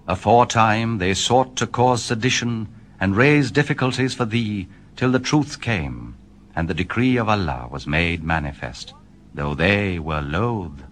Aforetime they sought to cause sedition, and raise difficulties for thee, till the truth came, and the decree of Allah was made manifest, though they were loath